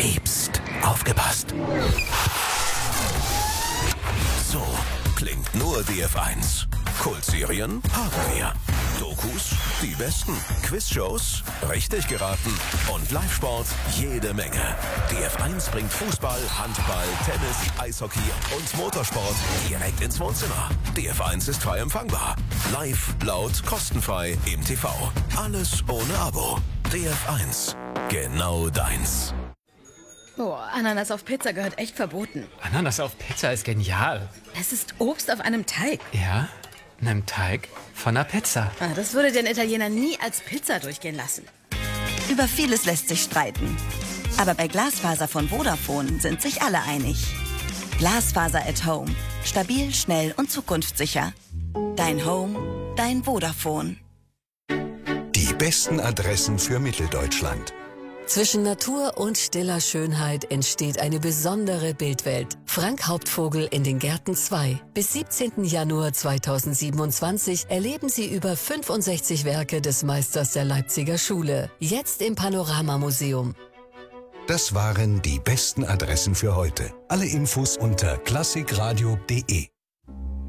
liebst. Aufgepasst. So klingt nur DF1. Kultserien haben wir. Dokus, die besten. Quizshows, richtig geraten. Und Live-Sport, jede Menge. DF1 bringt Fußball, Handball, Tennis, Eishockey und Motorsport direkt ins Wohnzimmer. DF1 ist frei empfangbar. Live, laut, kostenfrei im TV. Alles ohne Abo. DF1. Genau deins. Boah, Ananas auf Pizza gehört echt verboten. Ananas auf Pizza ist genial. Es ist Obst auf einem Teig. Ja, einem Teig von einer Pizza. Das würde den Italiener nie als Pizza durchgehen lassen. Über vieles lässt sich streiten. Aber bei Glasfaser von Vodafone sind sich alle einig. Glasfaser at Home. Stabil, schnell und zukunftssicher. Dein Home, dein Vodafone. Die besten Adressen für Mitteldeutschland. Zwischen Natur und stiller Schönheit entsteht eine besondere Bildwelt. Frank Hauptvogel in den Gärten 2. Bis 17. Januar 2027 erleben Sie über 65 Werke des Meisters der Leipziger Schule. Jetzt im Panoramamuseum. Das waren die besten Adressen für heute. Alle Infos unter klassikradio.de.